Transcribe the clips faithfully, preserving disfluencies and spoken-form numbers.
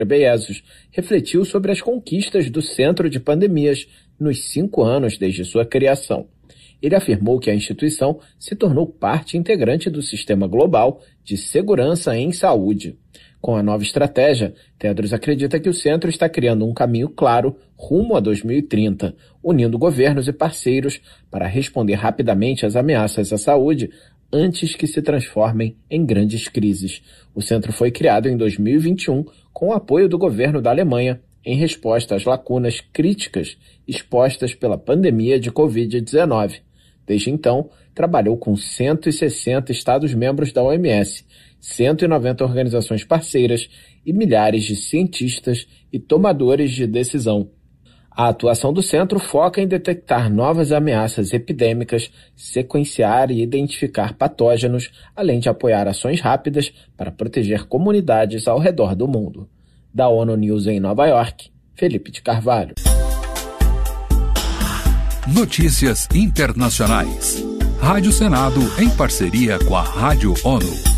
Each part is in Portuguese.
Ghebreyesus refletiu sobre as conquistas do Centro de Pandemias nos cinco anos desde sua criação. Ele afirmou que a instituição se tornou parte integrante do sistema global de segurança em saúde. Com a nova estratégia, Tedros acredita que o centro está criando um caminho claro rumo a dois mil e trinta, unindo governos e parceiros para responder rapidamente às ameaças à saúde antes que se transformem em grandes crises. O centro foi criado em dois mil e vinte e um com o apoio do governo da Alemanha em resposta às lacunas críticas expostas pela pandemia de covid dezenove. Desde então, trabalhou com cento e sessenta Estados-membros da O M S, cento e noventa organizações parceiras e milhares de cientistas e tomadores de decisão. A atuação do centro foca em detectar novas ameaças epidêmicas, sequenciar e identificar patógenos, além de apoiar ações rápidas para proteger comunidades ao redor do mundo. Da ONU News em Nova York, Felipe de Carvalho. Notícias internacionais. Rádio Senado em parceria com a Rádio ONU.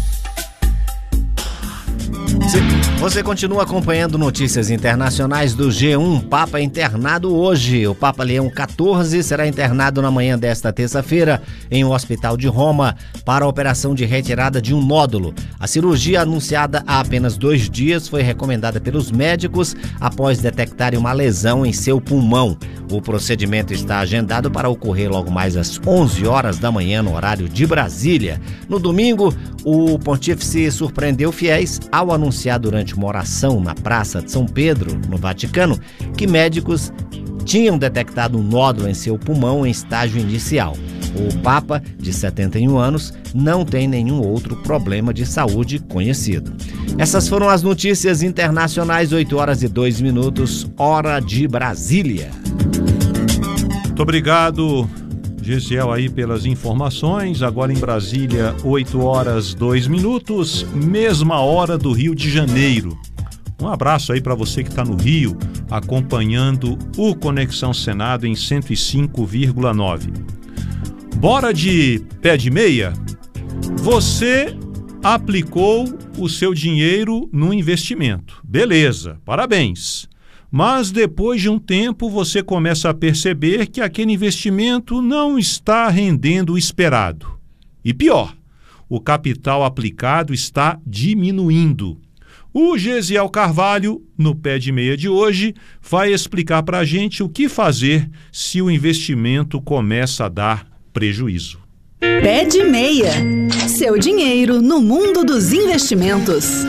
Você continua acompanhando notícias internacionais do G um. Papa internado hoje. O Papa Leão quatorze será internado na manhã desta terça-feira em um hospital de Roma para a operação de retirada de um nódulo. A cirurgia, anunciada há apenas dois dias, foi recomendada pelos médicos após detectarem uma lesão em seu pulmão. O procedimento está agendado para ocorrer logo mais às onze horas da manhã no horário de Brasília. No domingo, o pontífice surpreendeu fiéis ao anunciar durante uma oração na Praça de São Pedro, no Vaticano, que médicos tinham detectado um nódulo em seu pulmão em estágio inicial. O Papa, de setenta e um anos, não tem nenhum outro problema de saúde conhecido. Essas foram as notícias internacionais, oito horas e dois minutos, hora de Brasília. Muito obrigado, Gesiel, aí pelas informações. Agora em Brasília, oito horas, dois minutos, mesma hora do Rio de Janeiro. Um abraço aí para você que está no Rio, acompanhando o Conexão Senado em cento e cinco vírgula nove. Bora de pé de meia? Você aplicou o seu dinheiro no investimento. Beleza, parabéns. Mas depois de um tempo você começa a perceber que aquele investimento não está rendendo o esperado. E pior, o capital aplicado está diminuindo. O Gesiel Carvalho, no Pé de Meia de hoje, vai explicar para a gente o que fazer se o investimento começa a dar prejuízo. Pé de Meia. Seu dinheiro no mundo dos investimentos.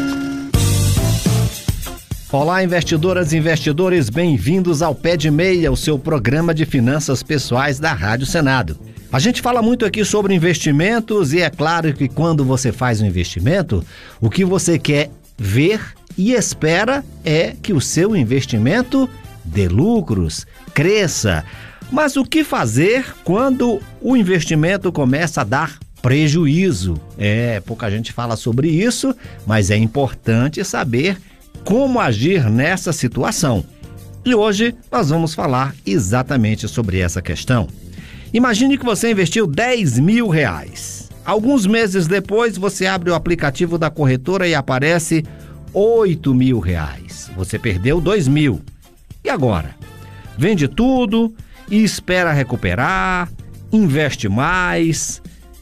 Olá, investidoras e investidores, bem-vindos ao Pé de Meia, o seu programa de finanças pessoais da Rádio Senado. A gente fala muito aqui sobre investimentos e é claro que quando você faz um investimento, o que você quer ver e espera é que o seu investimento dê lucros, cresça. Mas o que fazer quando o investimento começa a dar prejuízo? É, pouca gente fala sobre isso, mas é importante saber como agir nessa situação. E hoje nós vamos falar exatamente sobre essa questão. Imagine que você investiu dez mil reais. Alguns meses depois você abre o aplicativo da corretora e aparece oito mil reais. Você perdeu dois mil. E agora? Vende tudo e espera recuperar, investe mais.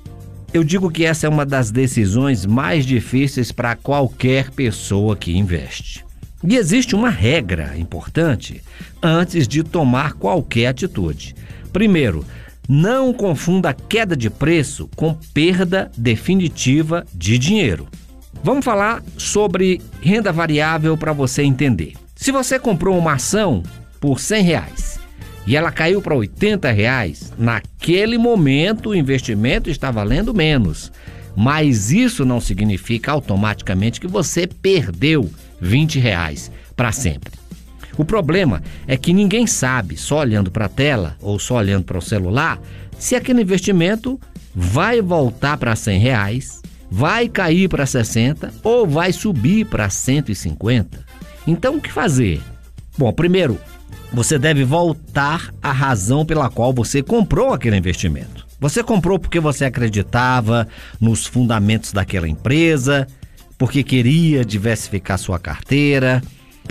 Eu digo que essa é uma das decisões mais difíceis para qualquer pessoa que investe. E existe uma regra importante antes de tomar qualquer atitude. Primeiro, não confunda queda de preço com perda definitiva de dinheiro. Vamos falar sobre renda variável para você entender. Se você comprou uma ação por cem reais e ela caiu para oitenta reais, naquele momento o investimento está valendo menos. Mas isso não significa automaticamente que você perdeu vinte reais para sempre. O problema é que ninguém sabe, só olhando para a tela ou só olhando para o celular, se aquele investimento vai voltar para cem reais, vai cair para sessenta ou vai subir para cento e cinquenta. Então o que fazer? Bom, primeiro, você deve voltar à razão pela qual você comprou aquele investimento. Você comprou porque você acreditava nos fundamentos daquela empresa, porque queria diversificar sua carteira.